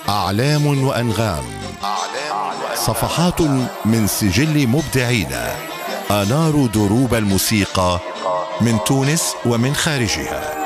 أعلام وأنغام، صفحات من سجل مبدعين أناروا دروب الموسيقى من تونس ومن خارجها.